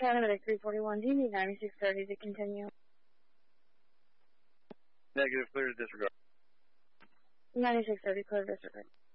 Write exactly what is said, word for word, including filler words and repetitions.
Paramedic three forty-one, do you need ninety-six thirty to continue? Negative, clear to disregard. ninety-six thirty, clear to disregard.